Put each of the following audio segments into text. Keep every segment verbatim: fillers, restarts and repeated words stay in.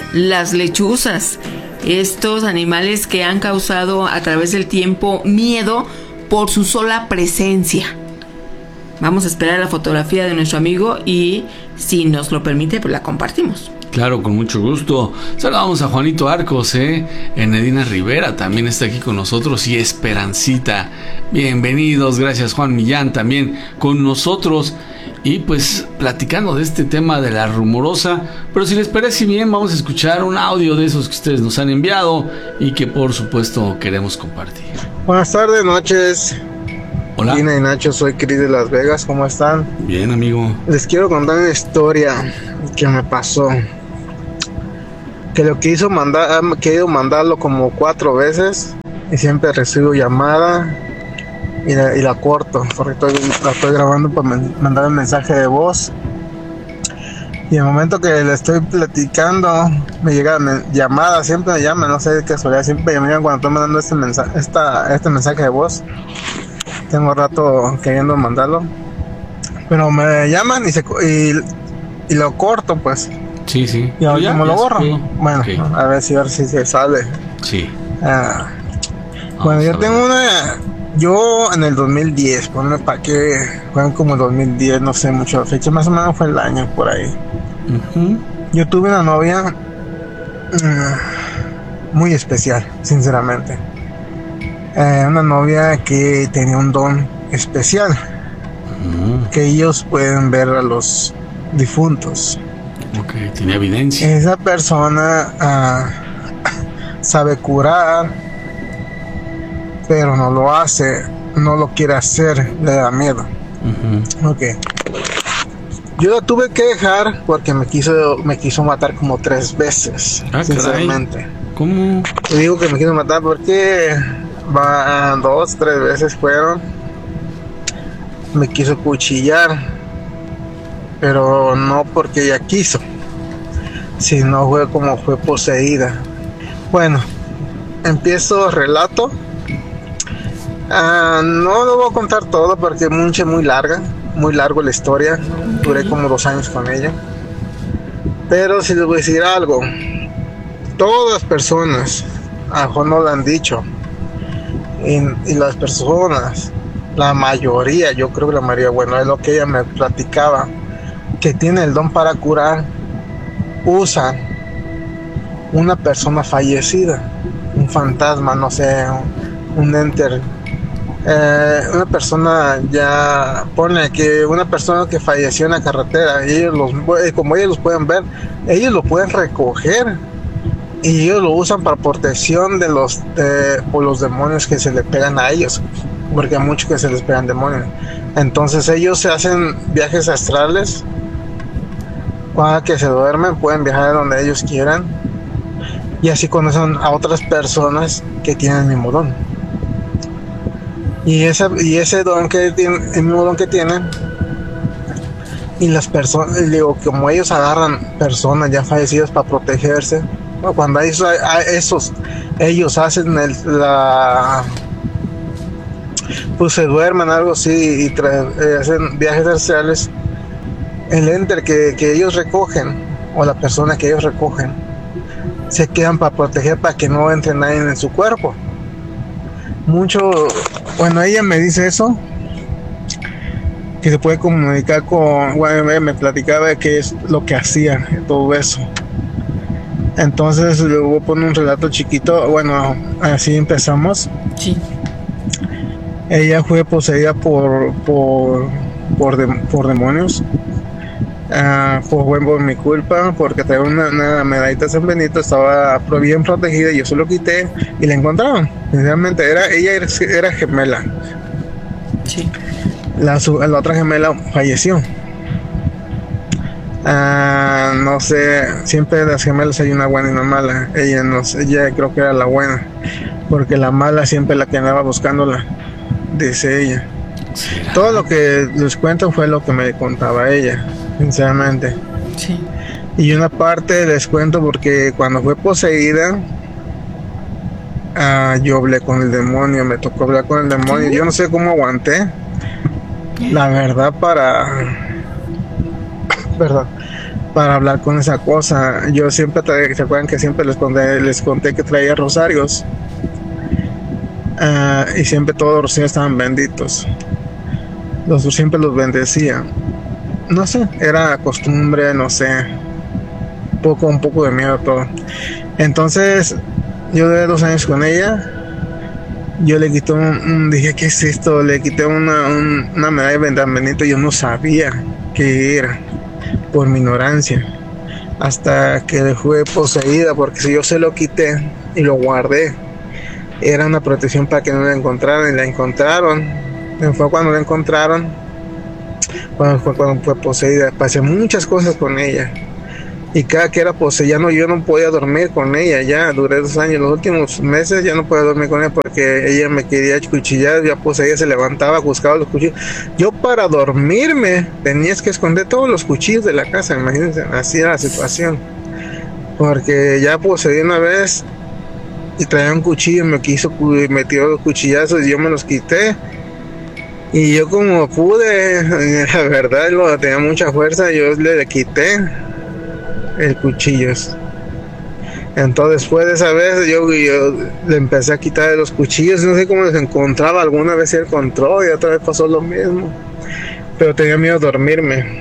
las lechuzas, estos animales que han causado a través del tiempo miedo por su sola presencia. Vamos a esperar la fotografía de nuestro amigo y si nos lo permite, pues la compartimos. Claro, con mucho gusto. Saludamos a Juanito Arcos, ¿eh? Enedina Rivera también está aquí con nosotros y Esperancita. Bienvenidos, gracias Juan Millán también con nosotros. Y pues platicando de este tema de la rumorosa, pero si les parece bien, vamos a escuchar un audio de esos que ustedes nos han enviado y que por supuesto queremos compartir. Buenas tardes, noches. Hola. Gina y Nacho, soy Cris de Las Vegas, ¿cómo están? Bien, amigo. Les quiero contar una historia que me pasó. Que lo quiso mandar, he querido mandarlo como cuatro veces y siempre recibo llamada y la, y la corto porque estoy, la estoy grabando para mandar un mensaje de voz. Y en el momento que le estoy platicando, me llega me, llamada, siempre me llaman, no sé de qué casualidad, siempre me llaman cuando estoy mandando este mensaje, esta, este mensaje de voz. Tengo rato queriendo mandarlo, pero me llaman y, se, y, y lo corto, pues. Sí, sí. Y ahora como lo borro. Sí. Bueno, okay. a ver si a ver si se sale. Sí. Ah, bueno, yo tengo una. Yo en el dos mil diez, ponme para que fueron como dos mil diez, no sé mucho la fecha, más o menos fue el año por ahí. Uh-huh. Yo tuve una novia uh, muy especial, sinceramente. Eh, una novia que tenía un don especial, uh-huh. que ellos pueden ver a los difuntos. Ok, tiene evidencia. Esa persona uh, sabe curar, pero no lo hace, no lo quiere hacer, le da miedo. Uh-huh. Ok. Yo la tuve que dejar porque me quiso, me quiso matar como tres veces, ah, sinceramente. Caray. ¿Cómo? Te digo que me quiso matar porque va, dos, tres veces fueron. Me quiso cuchillar, pero no porque ella quiso, sino fue como fue poseída. Bueno, empiezo relato. Uh, no lo voy a contar todo porque es mucha, muy larga, muy largo la historia. Duré como dos años con ella. Pero si les voy a decir algo, todas las personas, a lo mejor no lo han dicho, y, y las personas, la mayoría, yo creo que la mayoría, bueno, es lo que ella me platicaba, que tiene el don para curar, usan una persona fallecida, un fantasma, no sé, un, un enter, eh, una persona, ya pone que una persona que falleció en la carretera, y ellos los, como ellos los pueden ver, ellos lo pueden recoger y ellos lo usan para protección de los de, por los demonios que se le pegan a ellos, porque hay muchos que se les pegan demonios. Entonces ellos se hacen viajes astrales. Cuando que se duermen pueden viajar a donde ellos quieran y así conocen a otras personas que tienen el mismo don. Y ese, y ese don que tienen, el mismo don que tienen, y las personas, digo, como ellos agarran personas ya fallecidas para protegerse, cuando hay, a esos, ellos hacen el, la, pues se duermen, algo así, y tra- eh, hacen viajes astrales, el enter que, que ellos recogen, o la persona que ellos recogen, se quedan para proteger, para que no entre nadie en su cuerpo. Mucho, bueno, ella me dice eso, que se puede comunicar con, bueno, me platicaba de qué es lo que hacían, todo eso. Entonces le voy a poner un relato chiquito, bueno, así empezamos. Sí. Ella fue poseída por, por, por, de, por demonios. Uh, fue por mi culpa, porque traía una, una medallita de San Benito, estaba bien protegida, yo se lo quité y la encontraron. Sinceramente, era, ella era, era gemela. Sí. La, su, la otra gemela falleció. Uh, no sé, siempre de las gemelas hay una buena y una mala. Ella, no sé, ella creo que era la buena, porque la mala siempre la que andaba buscándola, dice ella. ¿Será? Todo lo que les cuento fue lo que me contaba ella, sinceramente. Sí. Y una parte les cuento porque cuando fue poseída, uh, yo hablé con el demonio, me tocó hablar con el demonio. Yo no sé cómo aguanté, la verdad, para, perdón, para hablar con esa cosa. Yo siempre traía, ¿se acuerdan que siempre les conté, les conté que traía rosarios? Uh, y siempre todos los rosarios estaban benditos. Los, siempre los bendecía. No sé, era costumbre, no sé. Poco, un poco de miedo todo. Entonces, yo de dos años con ella. Yo le quité un, un, dije, ¿qué es esto? Le quité una, un, una medalla de San Benito. Yo no sabía qué era, por mi ignorancia, hasta que fue poseída, porque si yo se lo quité y lo guardé, era una protección para que no la encontraran, y la encontraron. Fue cuando la encontraron, cuando fue, cuando fue poseída. Pasé muchas cosas con ella, y cada que era poseída, no, yo no podía dormir con ella. Ya duré dos años, los últimos meses ya no podía dormir con ella porque ella me quería cuchillar. Ya poseída, se levantaba, buscaba los cuchillos. Yo, para dormirme, tenías que esconder todos los cuchillos de la casa. Imagínense, así era la situación, porque ya poseí una vez y traía un cuchillo y me quiso, me tiró los cuchillazos y yo me los quité. Y yo, como pude, la verdad, lo, tenía mucha fuerza, yo le, le quité el cuchillo. Entonces, después de esa vez, yo, yo le empecé a quitar los cuchillos. No sé cómo los encontraba. Alguna vez se encontró y otra vez pasó lo mismo. Pero tenía miedo de dormirme.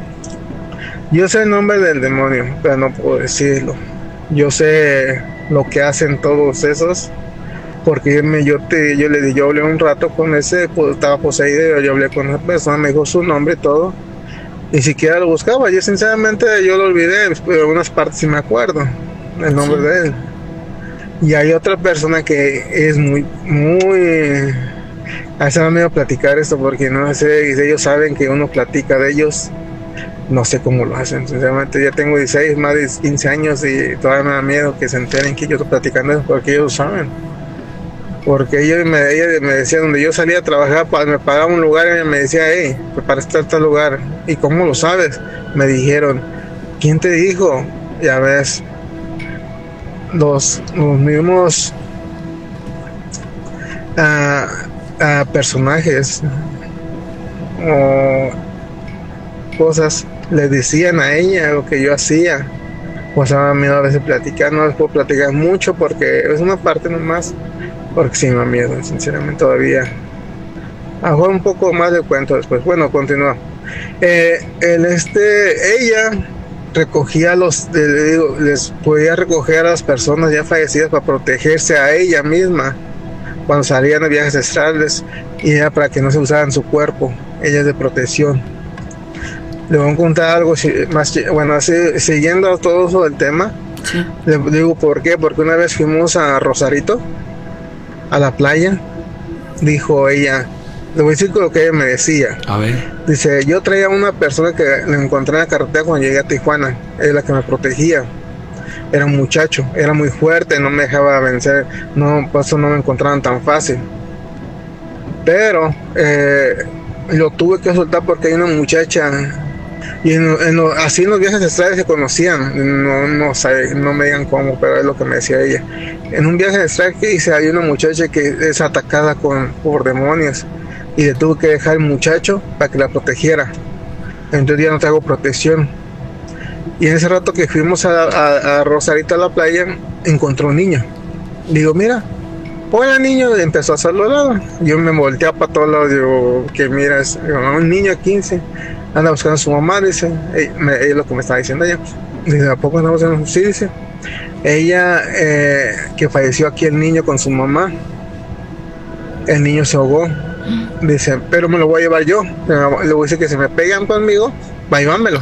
Yo sé el nombre del demonio, pero no puedo decirlo. Yo sé lo que hacen todos esos, porque yo, me, yo, te, yo le di, yo hablé un rato con ese, pues, estaba poseído, yo hablé con esa persona, me dijo su nombre y todo. Ni siquiera lo buscaba. Yo sinceramente yo lo olvidé, pero en algunas partes sí me acuerdo el nombre, sí, de él. Y hay otra persona que es muy, muy... A veces me da miedo platicar esto porque no sé, ellos saben que uno platica de ellos. No sé cómo lo hacen, sinceramente. Ya tengo dieciséis, más de quince años y todavía me da miedo que se enteren que yo estoy platicando eso, porque ellos saben. Porque ellos me, ella me decía, donde yo salía a trabajar, me pagaba un lugar y ella me decía, hey, para estar tal lugar. ¿Y cómo lo sabes? Me dijeron, ¿quién te dijo? Ya ves, los, los mismos uh, uh, personajes o cosas le decían a ella lo que yo hacía. Pues me da miedo a veces platicar, no les puedo platicar mucho porque es una parte nomás. Porque sí me da miedo, sinceramente, todavía. A lo mejor un poco más de cuento después. Bueno, continúa. Eh, el este, ella recogía los, le digo, les podía recoger a las personas ya fallecidas para protegerse a ella misma cuando salían de viajes astrales, y era para que no se usaran su cuerpo. Ella es de protección. Le voy a contar algo más, bueno, así, siguiendo todo eso del tema. Sí. Le digo por qué, porque una vez fuimos a Rosarito, a la playa. Dijo ella, le voy a decir lo que ella me decía. A ver. Dice, yo traía una persona que le encontré en la carretera cuando llegué a Tijuana, es la que me protegía. Era un muchacho, era muy fuerte, no me dejaba vencer, no, por eso no me encontraban tan fácil. Pero eh, lo tuve que soltar porque hay una muchacha, y en, en lo, así en los viajes astrales se conocían, no, no, sabe, no me digan cómo, pero es lo que me decía ella. En un viaje astral que hice, hay una muchacha que es atacada con, por demonios, y le tuve que dejar el muchacho para que la protegiera. Entonces ya no traigo protección. Y en ese rato que fuimos a, a, a Rosarito a la playa, encontró un niño. Digo, mira, hola niño, y empezó a hacerlo al lado. Yo me volteaba para todos lados, digo, que mira, es un niño de quince, anda buscando a su mamá, dice, es lo que me estaba diciendo ella. Dice, ¿a poco andamos en un? Sí, dice. Ella, eh, que falleció aquí el niño con su mamá, el niño se ahogó. Dice, pero me lo voy a llevar yo. Le voy a decir que si me pegan conmigo, va a llevármelo.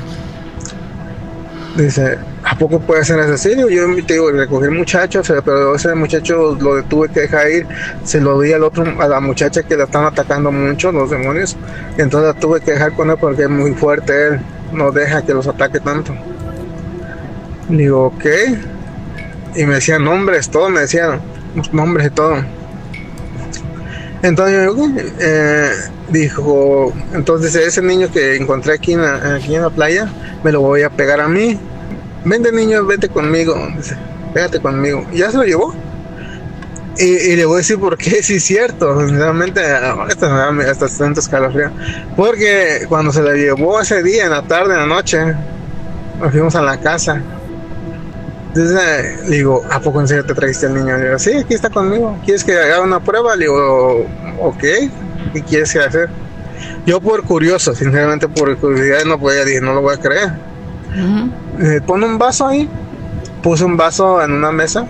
Dice, ¿a poco puede ser asesino? Yo te digo, recogí el muchacho, pero ese muchacho lo tuve que dejar ir, se lo di al otro, a la muchacha que la están atacando mucho, los demonios. Entonces la tuve que dejar con él porque es muy fuerte él, no deja que los ataque tanto. Digo, ok. Y me decían nombres, todo, me decían nombres y todo. Entonces yo, eh, dijo, entonces ese niño que encontré aquí en, la, aquí en la playa, me lo voy a pegar a mí. Vente niño, vete conmigo, dice, pégate conmigo. Y ya se lo llevó. Y, y le voy a decir por qué, sí es cierto, realmente hasta me da hasta tanto escalofrío. Porque cuando se la llevó ese día, en la tarde, en la noche, nos fuimos a la casa. Entonces eh, le digo, ¿a poco en serio te trajiste al niño? Le digo, sí, aquí está conmigo. ¿Quieres que haga una prueba? Le digo, ok. ¿Qué quieres que hacer? Yo por curioso, sinceramente por curiosidad no podía, dije, no lo voy a creer. Uh-huh. Eh, pon un vaso ahí. Puse un vaso en una mesa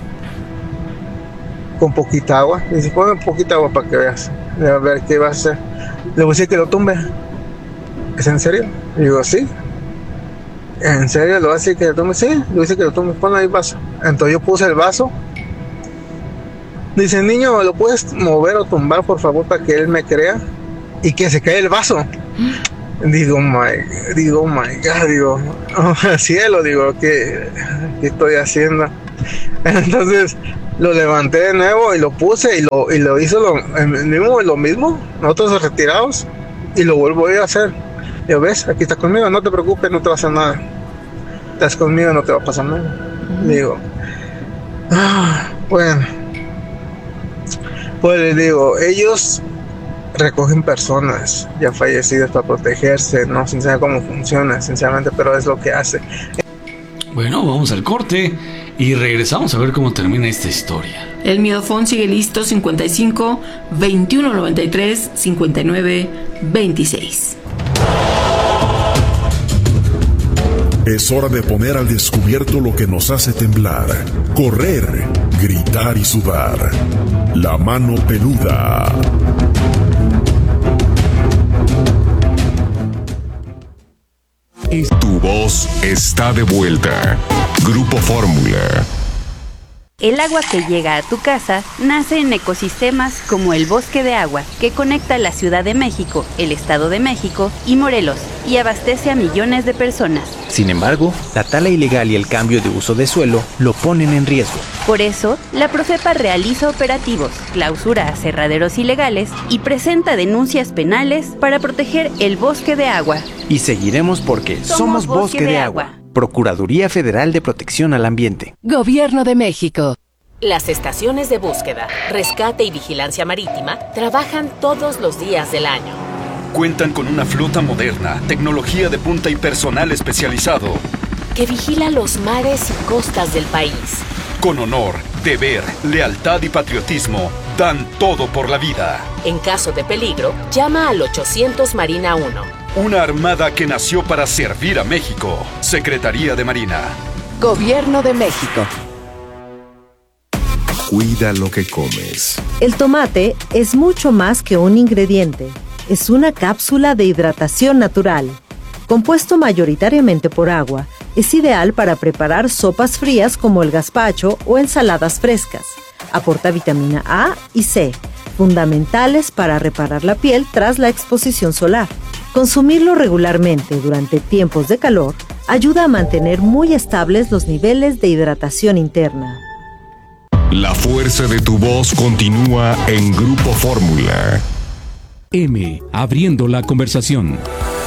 con poquita agua. Le dice, pon poquita agua para que veas. Le digo, a ver qué vas a hacer. Le voy a decir que lo tumbe. ¿Es en serio? Le digo, sí. ¿En serio? ¿Lo va a decir que lo tumbe? Sí. Le dice que lo tumbe. Pon ahí el vaso. Entonces yo puse el vaso. Dice, niño, ¿lo puedes mover o tumbar, por favor, para que él me crea? Y que se cae el vaso. Digo, my, digo, oh my God, digo, oh, cielo, digo, ¿qué, ¿qué estoy haciendo? Entonces lo levanté de nuevo y lo puse y lo, y lo hizo lo, el mismo, lo mismo, nosotros retirados, y lo vuelvo a ir a hacer. Yo, ves, aquí estás conmigo, no te preocupes, no te va a hacer nada. Estás conmigo, no te va a pasar nada. Uh-huh. Digo, ah, bueno, pues les digo, ellos recogen personas ya fallecidas para protegerse, no sin saber cómo funciona, sinceramente, pero es lo que hace. Bueno, vamos al corte y regresamos a ver cómo termina esta historia. El miedofón sigue listo, cincuenta y cinco, veintiuno noventa y tres, cincuenta y nueve, veintiséis. Es hora de poner al descubierto lo que nos hace temblar, correr, gritar y sudar. La mano peluda. Tu voz está de vuelta. Grupo Fórmula. El agua que llega a tu casa nace en ecosistemas como el Bosque de Agua, que conecta la Ciudad de México, el Estado de México y Morelos, y abastece a millones de personas. Sin embargo, la tala ilegal y el cambio de uso de suelo lo ponen en riesgo. Por eso, la Profepa realiza operativos, clausura aserraderos ilegales y presenta denuncias penales para proteger el Bosque de Agua. Y seguiremos porque somos, somos Bosque, Bosque de, de Agua. Agua. Procuraduría Federal de Protección al Ambiente. Gobierno de México. Las estaciones de búsqueda, rescate y vigilancia marítima trabajan todos los días del año. Cuentan con una flota moderna, tecnología de punta y personal especializado que vigila los mares y costas del país. Con honor, deber, lealtad y patriotismo, dan todo por la vida. En caso de peligro, llama al ochocientos Marina uno. Una armada que nació para servir a México. Secretaría de Marina. Gobierno de México. Cuida lo que comes. El tomate es mucho más que un ingrediente. Es una cápsula de hidratación natural. Compuesto mayoritariamente por agua, es ideal para preparar sopas frías como el gazpacho o ensaladas frescas. Aporta vitamina A y C, fundamentales para reparar la piel tras la exposición solar. Consumirlo regularmente durante tiempos de calor ayuda a mantener muy estables los niveles de hidratación interna. La fuerza de tu voz continúa en Grupo Fórmula. M, abriendo la conversación.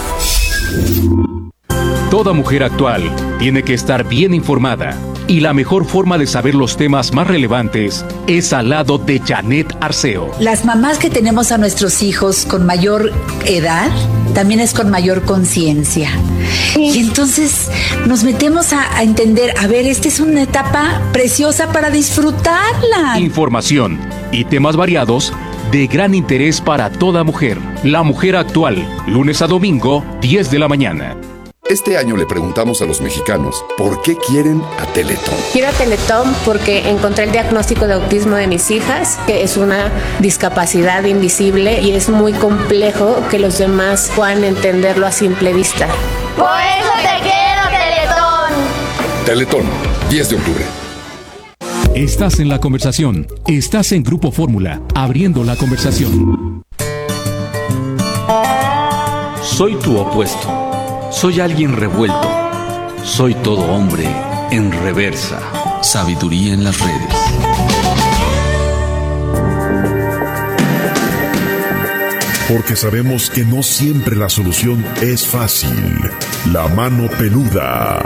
Toda mujer actual tiene que estar bien informada. Y la mejor forma de saber los temas más relevantes es al lado de Janet Arceo. Las mamás que tenemos a nuestros hijos con mayor edad, también es con mayor conciencia. Sí. Y entonces nos metemos a, a entender, a ver, esta es una etapa preciosa para disfrutarla. Información y temas variados de gran interés para toda mujer. La mujer actual, lunes a domingo, diez de la mañana. Este año le preguntamos a los mexicanos por qué quieren a Teletón. Quiero a Teletón porque encontré el diagnóstico de autismo de mis hijas, que es una discapacidad invisible y es muy complejo que los demás puedan entenderlo a simple vista. Por eso te quiero, Teletón. Teletón, diez de octubre. Estás en la conversación. Estás en Grupo Fórmula, abriendo la conversación. Soy tu opuesto. Soy alguien revuelto. Soy todo hombre en reversa. Sabiduría en las redes. Porque sabemos que no siempre la solución es fácil. La mano peluda.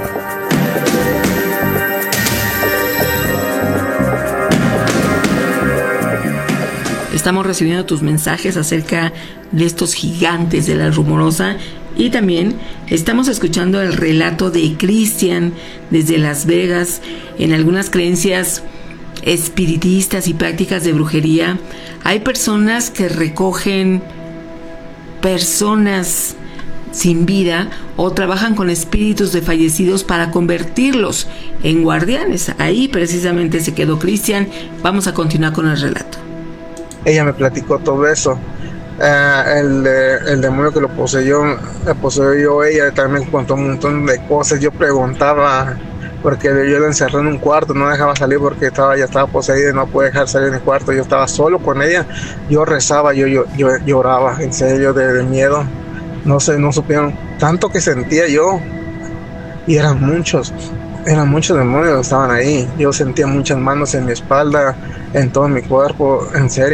Estamos recibiendo tus mensajes acerca de estos gigantes de la rumorosa Y también estamos escuchando el relato de Cristian desde Las Vegas. En algunas creencias espiritistas y prácticas de brujería hay personas que recogen personas sin vida o trabajan con espíritus de fallecidos para convertirlos en guardianes. Ahí precisamente se quedó Cristian. Vamos a continuar con el relato. Ella me platicó todo eso. Uh, el, el demonio que lo poseyó, la poseyó ella, también me contó un montón de cosas. Yo preguntaba, porque yo la encerré en un cuarto, no dejaba salir porque estaba, ya estaba poseída y no podía dejar salir en el cuarto. Yo estaba solo con ella, yo rezaba, yo, yo, yo lloraba, en serio, de, de miedo. No sé, no supieron tanto que sentía yo, y eran muchos, eran muchos demonios que estaban ahí. Yo sentía muchas manos en mi espalda, en todo mi cuerpo, en serio.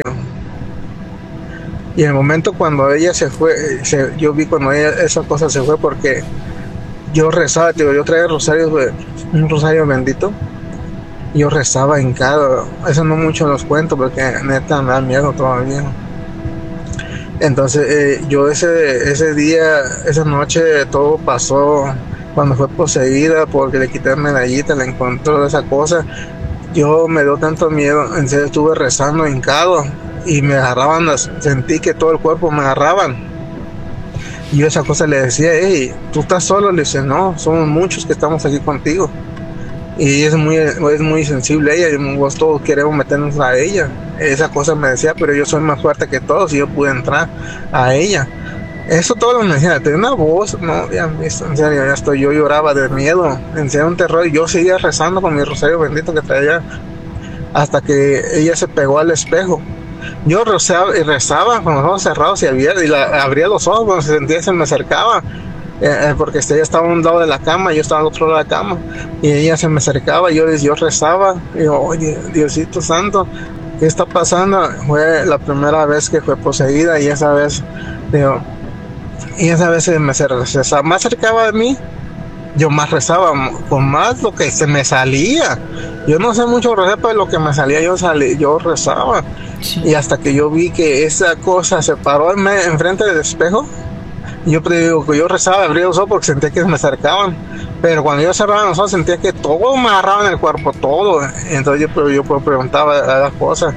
Y en el momento cuando ella se fue, se, yo vi cuando ella, esa cosa se fue, porque yo rezaba, tío, yo traía rosarios, un rosario bendito, yo rezaba en cada, eso no mucho los cuento porque neta me da miedo todavía. Entonces eh, yo ese, ese día, esa noche, todo pasó cuando fue poseída, porque le quité la medallita, le encontró esa cosa. Yo me dio tanto miedo, en serio estuve rezando hincado, y me agarraban, las, sentí que todo el cuerpo me agarraban. Y yo esa cosa le decía, hey, ¿tú estás solo? Le dice, no, somos muchos que estamos aquí contigo. Y es muy, es muy sensible ella, y vos todos queremos meternos a ella. Esa cosa me decía, pero yo soy más fuerte que todos y yo pude entrar a ella. Eso todo lo me decía, tenía una voz, no, ya visto, en serio, ya estoy, yo lloraba de miedo, en serio, un terror, y yo seguía rezando con mi rosario bendito que traía, hasta que ella se pegó al espejo. Yo rezaba y rezaba con los ojos cerrados y, abría, y la, abría los ojos cuando se sentía, se me acercaba, eh, porque ella estaba a un lado de la cama, yo estaba al otro lado de la cama, y ella se me acercaba, y yo, yo rezaba, y yo, oye, Diosito Santo, ¿qué está pasando? Fue la primera vez que fue poseída, y esa vez, digo, y esa vez se me acercaba, más acercaba de mí, yo más rezaba, con más lo que se me salía. Yo no sé mucho rezar, pero lo que me salía yo salí, yo rezaba. Sí. Y hasta que yo vi que esa cosa se paró en me, enfrente del espejo, yo digo que yo rezaba, abría los ojos porque sentía que se me acercaban. Pero cuando yo cerraba los ojos sentía que todo me agarraba en el cuerpo, todo. Entonces yo, yo preguntaba a las cosas.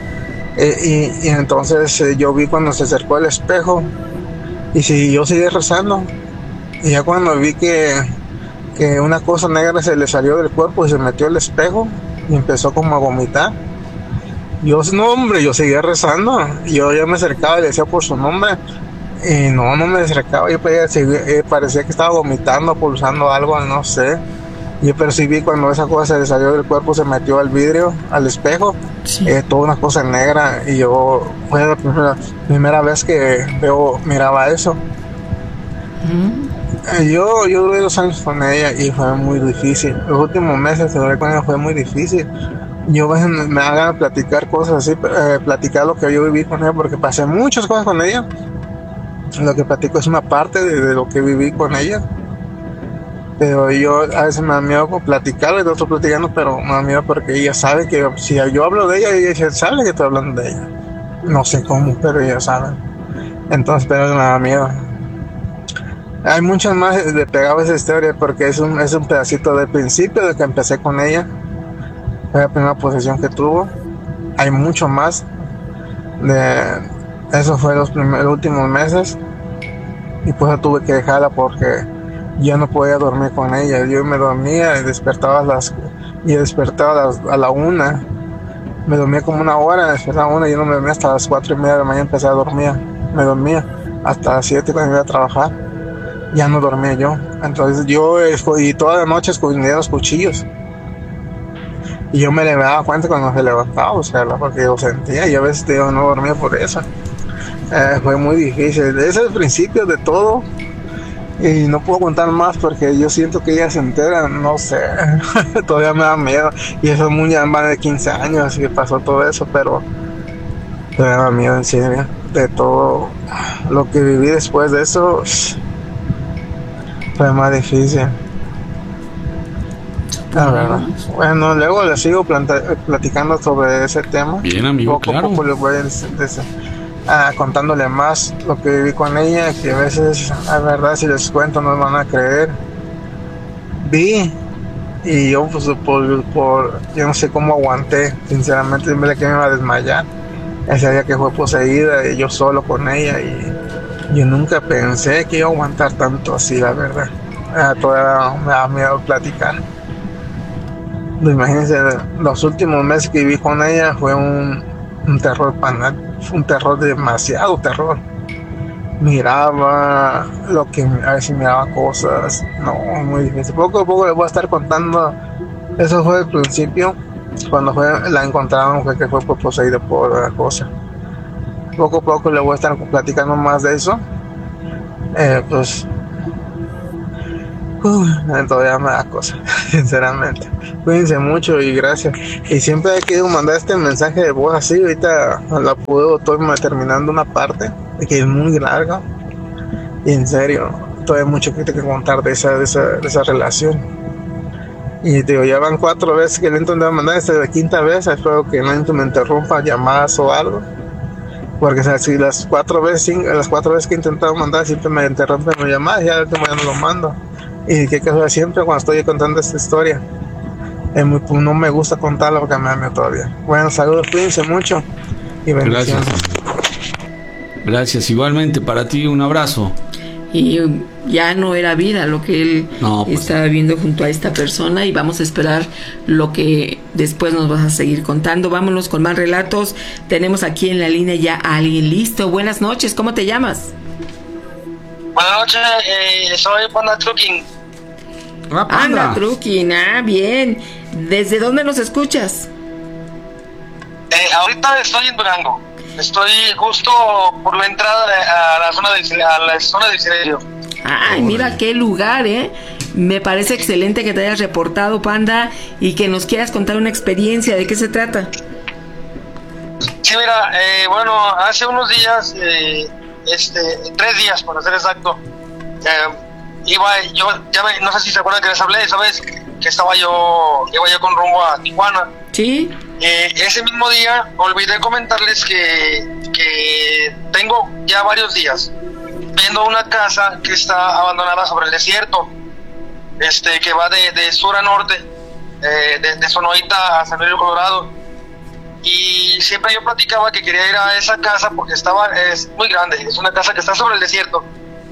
Eh, y, y entonces eh, yo vi cuando se acercó al espejo, y si yo seguí rezando. Y ya cuando vi que que una cosa negra se le salió del cuerpo y se metió al espejo y empezó como a vomitar. Yo, no hombre, yo seguía rezando, yo ya me acercaba y le decía por su nombre, y no, no me acercaba, yo parecía, parecía que estaba vomitando, pulsando algo, no sé. Yo percibí cuando esa cosa se le salió del cuerpo, se metió al vidrio, al espejo, sí. eh, toda una cosa negra, y yo, fue la primera, primera vez que veo, miraba eso. Mm. Yo, yo duré dos años con ella y fue muy difícil. Los últimos meses que duré con ella fue muy difícil. Yo a veces me hagan platicar cosas así, eh, platicar lo que yo viví con ella, porque pasé muchas cosas con ella. Lo que platico es una parte de, de lo que viví con ella. Pero yo a veces me da miedo platicarle, de otros platicando, pero me da miedo porque ella sabe que si yo hablo de ella, ella sabe que estoy hablando de ella. No sé cómo, pero ella sabe. Entonces, pero me da miedo. Hay muchas más de pegado a esa historia porque es un, es un pedacito del principio de que empecé con ella. Fue la primera posesión que tuvo. Hay mucho más. De, eso fue los, primeros, los últimos meses. Y pues tuve que dejarla porque ya no podía dormir con ella. Yo me dormía y despertaba a las, y despertaba a, las, a la una. Me dormía como una hora, despertaba a una y yo no me dormía hasta las cuatro y media de la mañana. Empecé a dormir. Me dormía hasta las siete cuando iba a trabajar. Ya no dormía yo, entonces yo y toda la noche escondía los cuchillos y yo me le daba cuenta cuando se levantaba, o sea, porque yo sentía y a veces yo no dormía por eso. Eh, fue muy difícil, ese es el principio de todo y no puedo contar más porque yo siento que ella se entera, no sé, todavía me da miedo y eso es muy ya más de quince años que pasó todo eso, pero me da miedo en serio de todo lo que viví después de eso. Fue más difícil. La verdad. Bueno, luego les sigo planta- platicando sobre ese tema. Bien, amigo, poco claro. a poco les voy a des- des- ah, contándole más lo que viví con ella, que a veces, la verdad, si les cuento no me van a creer. Vi y yo pues por, por yo no sé cómo aguanté, sinceramente, en vez de que me iba a desmayar ese día que fue poseída y yo solo con ella, y yo nunca pensé que iba a aguantar tanto así, la verdad. Ah, todavía me da miedo platicar. Imagínense, los últimos meses que viví con ella fue un, un terror panal, un terror, demasiado terror. Miraba lo que, a ver si miraba cosas, no, muy difícil. Poco a poco les voy a estar contando. Eso fue el principio, cuando fue, la encontraron, fue que fue poseída por la cosa. Poco a poco les voy a estar platicando más de eso. Eh, pues uh, todavía me da cosa, sinceramente. Cuídense mucho y gracias. Y siempre he querido mandar este mensaje de voz así. Ahorita la puedo, estoy terminando una parte que es muy larga. Y en serio, todavía hay mucho que te que contar de esa, de esa, de esa relación. Y te digo, ya van cuatro veces que le intento mandar, esta es la quinta vez. Espero que no me interrumpa llamadas o algo. Porque o sea, si las cuatro veces, cinco, las cuatro veces que he intentado mandar siempre me interrumpen las llamadas, ya ya no lo mando. Y qué caso siempre cuando estoy contando esta historia. Es muy, no me gusta contarla porque me da miedo todavía. Bueno, saludos, cuídense mucho y bendiciones. Gracias. Gracias, igualmente para ti, un abrazo. Y ya no era vida lo que él no, pues, estaba viviendo junto a esta persona, y vamos a esperar lo que después nos vas a seguir contando. Vámonos con más relatos. Tenemos aquí en la línea ya a alguien listo. Buenas noches, ¿cómo te llamas? Buenas noches, eh, soy Panda Trucking. Ah, Panda Trucking, ah, bien. ¿Desde dónde nos escuchas? Eh, ahorita estoy en Durango. Estoy justo por la entrada de, a la zona de a la zona de Cirerio. Ay, mira qué lugar, ¿eh? Me parece excelente que te hayas reportado, Panda, y que nos quieras contar una experiencia. ¿De qué se trata? Sí, mira, eh, bueno, hace unos días, eh, este, tres días, por ser exacto, eh, iba yo, ya me, no sé si se acuerdan que les hablé, ¿sabes? Que estaba yo, iba yo con rumbo a Tijuana. Sí. Eh, ese mismo día olvidé comentarles que, que tengo ya varios días viendo una casa que está abandonada sobre el desierto, este que va de, de sur a norte, eh, de, de Sonoita a San Luis Colorado, y siempre yo platicaba que quería ir a esa casa porque estaba, es muy grande, es una casa que está sobre el desierto.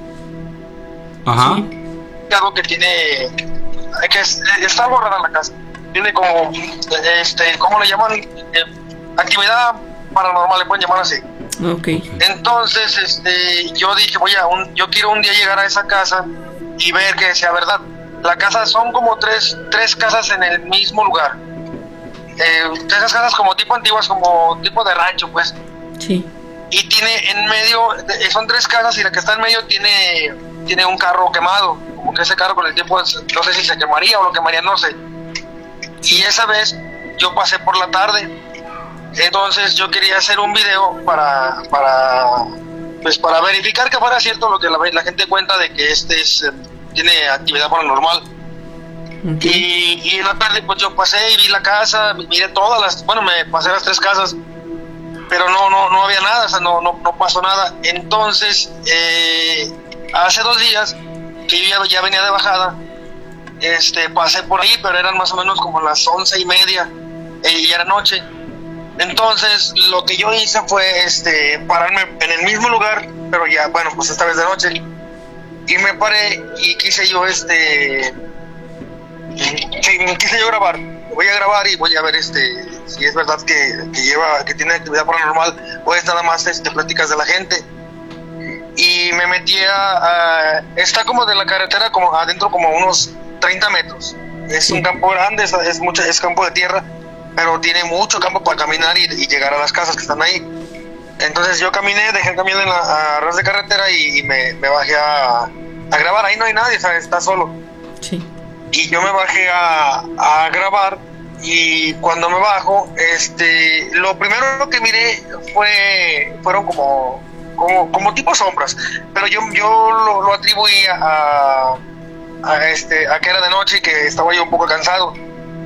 Ajá. Algo que tiene, que es, está algo rara la casa. Tiene como, este, ¿cómo le llaman? Eh, actividad paranormal, le pueden llamar así. Okay. Entonces, este, yo dije, voy a, un, yo quiero un día llegar a esa casa y ver que sea verdad. La casa son como tres, tres casas en el mismo lugar. Eh, esas casas como tipo antiguas, como tipo de rancho, pues. Sí. Y tiene en medio, son tres casas y la que está en medio tiene, tiene un carro quemado. Como que ese carro con el tiempo, no sé si se quemaría o lo quemaría, no sé. Y esa vez yo pasé por la tarde, entonces yo quería hacer un video para para pues para verificar que fuera cierto lo que la, la gente cuenta de que este es, eh, tiene actividad paranormal. Okay. Y, y en la tarde pues yo pasé y vi la casa, miré todas las, bueno, me pasé las tres casas, pero no no no había nada, o sea, no no, no pasó nada. Entonces eh, hace dos días que yo ya, ya venía de bajada, este pasé por ahí, pero eran más o menos como las once y media, eh, y era noche. Entonces lo que yo hice fue este pararme en el mismo lugar, pero ya, bueno, pues esta vez de noche, y me paré y quise yo este sí, quise yo grabar. Voy a grabar y voy a ver este si es verdad que, que lleva, que tiene actividad paranormal o es nada más este pláticas de la gente. Y me metí a, a está como de la carretera, como adentro, como unos treinta metros. Es sí. Un campo grande, es, es mucho, es campo de tierra, pero tiene mucho campo para caminar y, y llegar a las casas que están ahí. Entonces yo caminé, dejé el camión en la a ras de carretera y, y me, me bajé a, a grabar. Ahí no hay nadie, ¿sabes? Está solo. Sí. Y yo me bajé a, a grabar, y cuando me bajo, este, lo primero que miré fue, fueron como, como, como tipo sombras, pero yo, yo lo, lo atribuí a, a, este, a que era de noche y que estaba yo un poco cansado.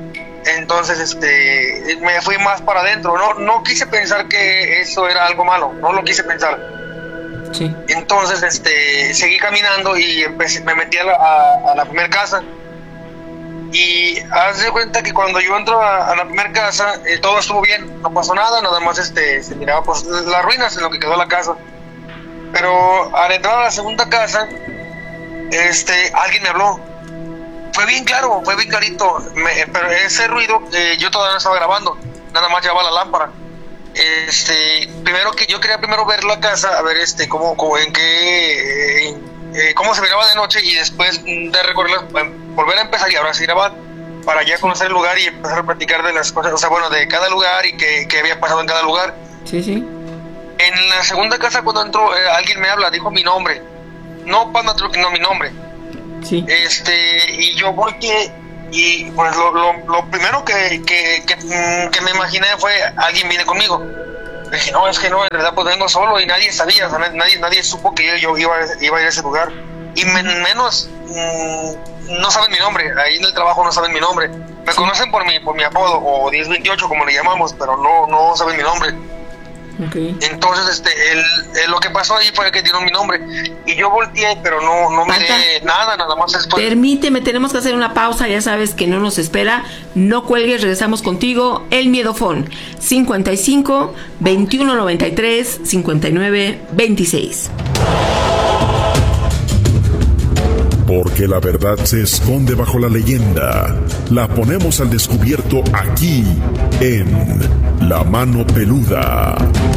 Entonces, este, me fui más para adentro. No, no quise pensar que eso era algo malo. No lo quise pensar. Sí. Entonces, este, seguí caminando y empecé, me metí a la, a, a la primera casa. Y haz de cuenta que cuando yo entro a, a la primera casa, eh, todo estuvo bien, no pasó nada, nada más este, se miraba pues las ruinas en lo que quedó la casa. Pero al entrar a la segunda casa, este, alguien me habló. Fue bien claro, fue bien clarito, me, pero ese ruido, eh, yo todavía no estaba grabando, nada más llevaba la lámpara. Este, primero que yo quería primero ver la casa, a ver este, cómo, cómo en qué, eh, eh, cómo se miraba de noche, y después de recorrerla, volver a empezar y ahora sí grabar, para ya conocer el lugar y empezar a platicar de las cosas, o sea, bueno, de cada lugar y qué, qué había pasado en cada lugar. Sí, sí. En la segunda casa, cuando entró, eh, alguien me habla, dijo mi nombre, no Panda Truck, no mi nombre. Sí. Este, y yo volteé y pues lo, lo, lo primero que, que, que, que me imaginé fue alguien viene conmigo. Dije, no, es que no, en verdad pues vengo solo y nadie sabía, o sea, nadie, nadie supo que yo, yo iba, iba a ir a ese lugar. Y men, menos, mmm, no saben mi nombre, ahí en el trabajo no saben mi nombre. Me sí. conocen por mi, por mi apodo, o diez veintiocho como le llamamos, pero no, no saben mi nombre. Okay. Entonces, este, el, el, lo que pasó ahí fue que dieron mi nombre y yo volteé, pero no, no miré nada, nada más después. Permíteme, tenemos que hacer una pausa, ya sabes que no nos espera. No cuelgues, regresamos contigo. El Miedofón, cincuenta y cinco, veintiuno noventa y tres, cincuenta y nueve, veintiséis. Porque la verdad se esconde bajo la leyenda. La ponemos al descubierto aquí en La Mano Peluda.